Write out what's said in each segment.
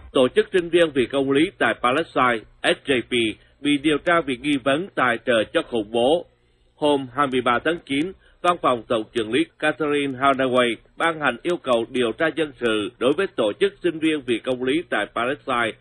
Tổ chức sinh viên vì công lý tại Palestine SJP bị điều tra vì nghi vấn tài trợ cho khủng bố. Hôm 23 tháng 9, Văn phòng Tổng trưởng lý Catherine Holloway ban hành yêu cầu điều tra dân sự đối với Tổ chức sinh viên vì công lý tại Palestine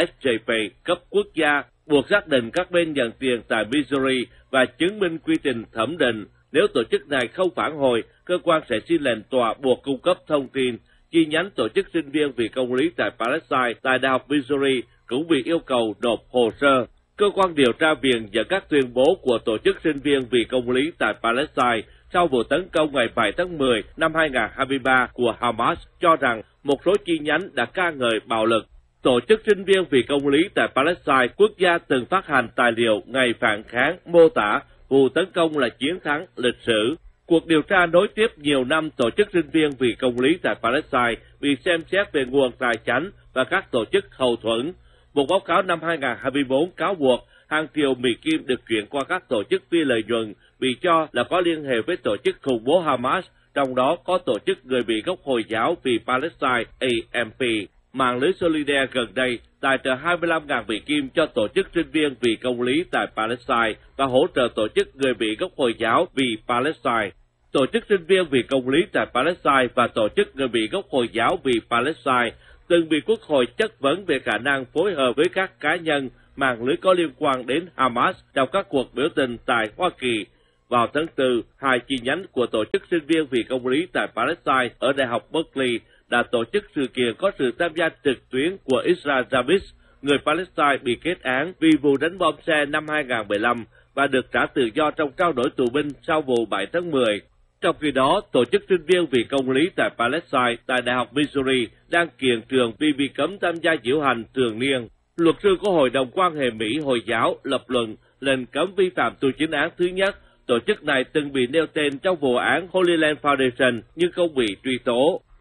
SJP cấp quốc gia, buộc xác định các bên nhận tiền tại Missouri và chứng minh quy trình thẩm định. Nếu tổ chức này không phản hồi, cơ quan sẽ xin lệnh tòa buộc cung cấp thông tin. Chi nhánh Tổ chức sinh viên vì công lý tại Palestine tại Đại học Missouri cũng bị yêu cầu nộp hồ sơ. Cơ quan điều tra viện dẫn các tuyên bố của Tổ chức sinh viên vì công lý tại Palestine sau vụ tấn công ngày 7 tháng 10 năm 2023 của Hamas cho rằng một số chi nhánh đã ca ngợi bạo lực. Tổ chức sinh viên vì công lý tại Palestine quốc gia từng phát hành tài liệu ngày phản kháng mô tả vụ tấn công là chiến thắng lịch sử. Cuộc điều tra nối tiếp nhiều năm Tổ chức sinh viên vì công lý tại Palestine bị xem xét về nguồn tài chánh và các tổ chức hậu thuẫn. Một báo cáo năm 2024 cáo buộc hàng triệu Mỹ Kim được chuyển qua các tổ chức phi lợi nhuận bị cho là có liên hệ với tổ chức khủng bố Hamas, trong đó có tổ chức người Mỹ gốc Hồi giáo vì Palestine AMP. Mạng lưới Solidaire gần đây tài trợ 25.000 Mỹ Kim cho Tổ chức sinh viên vì công lý tại Palestine và hỗ trợ tổ chức người Mỹ gốc Hồi giáo vì Palestine. Tổ chức sinh viên vì công lý tại Palestine và tổ chức người Mỹ gốc Hồi giáo vì Palestine từng bị Quốc hội chất vấn về khả năng phối hợp với các cá nhân mạng lưới có liên quan đến Hamas trong các cuộc biểu tình tại Hoa Kỳ. Vào tháng 4, hai chi nhánh của Tổ chức sinh viên vì công lý tại Palestine ở Đại học Berkeley đã tổ chức sự kiện có sự tham gia trực tuyến của Isra Jabis, người Palestine bị kết án vì vụ đánh bom xe năm 2015 và được trả tự do trong trao đổi tù binh sau vụ 7 tháng 10. Trong khi đó, Tổ chức sinh viên vì công lý tại Palestine tại Đại học Missouri đang kiện trường vì bị cấm tham gia diễu hành thường niên. Luật sư của Hội đồng quan hệ Mỹ-Hồi giáo lập luận lệnh cấm vi phạm tù chính án thứ nhất. Tổ chức này từng bị nêu tên trong vụ án Holy Land Foundation nhưng không bị truy tố.